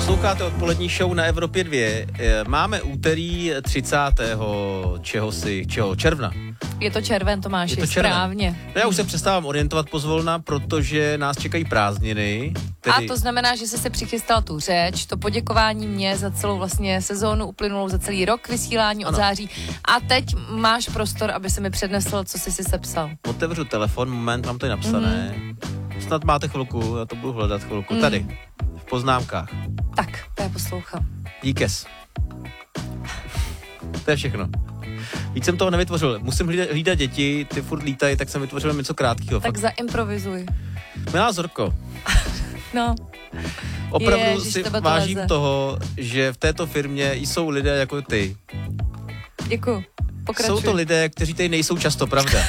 Posloucháte odpolední show na Evropě 2. Máme úterý 30. června. Je to červen, Tomáši, Je to červen. správně. No já už se přestávám orientovat pozvolna, protože nás čekají prázdniny. A to znamená, že jsi si přichystal tu řeč, to poděkování mě za celou vlastně sezónu uplynulou, za celý rok vysílání od září. A teď máš prostor, aby se mi přednesl, co jsi si sepsal. Otevřu telefon, moment, mám tady napsané. Snad máte chvilku, já to budu hledat chvilku. Tady, v poznámkách. Tak, to já poslouchám. Díkes. To je všechno. Víc jsem toho nevytvořil. Musím hlídat děti, ty furt lítají, tak jsem vytvořil něco krátkého. Tak zaimprovizuj. Milá Zorko. No. Opravdu si vážím toho, že v této firmě jsou lidé jako ty. Děkuju. Pokračuj. Jsou to lidé, kteří tady nejsou často, pravda.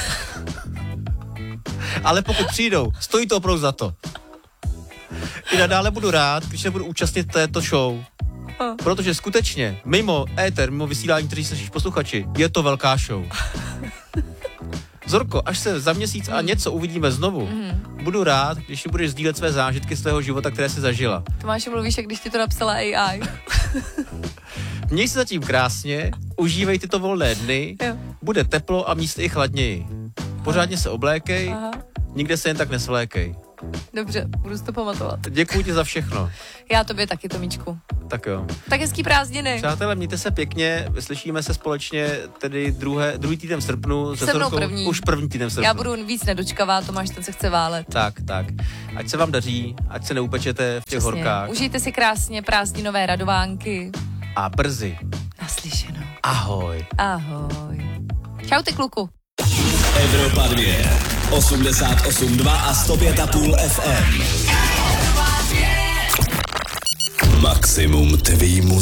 Ale pokud přijdou, stojí to opravdu za to. I nadále budu rád, když se budu účastnit této show. Protože skutečně, mimo éter, mimo vysílání, kteří slyšíš posluchači, je to velká show. Zorko, až se za měsíc a něco uvidíme znovu, budu rád, když mi budeš sdílet své zážitky z tvého života, které jsi zažila. Tomáši, mluvíš, jak když ti to napsala AI. Měj se zatím krásně, užívej tyto volné dny, bude teplo a místy i chladněji. Pořádně se oblékej, nikde se jen tak nesvlékej. Dobře, budu si to pamatovat. Děkuji ti za všechno. Já tobě taky, Tomíčku. Tak jo. Tak hezký prázdniny. Přátelé, mějte se pěkně, slyšíme se společně tedy druhý týden v srpnu. Se mnou první. Už první týden v srpnu. Já budu víc nedočkavá, Tomáš, ten se chce válet. Tak. Ať se vám daří, ať se neupečete v těch horkách. Užijte si krásně prázdninové radovánky. A brzy. Naslyšenou. Ahoj. Ahoj. Čau ty kluku. Evropa 2, 88,2 a 105,5 FM. Maximum tvý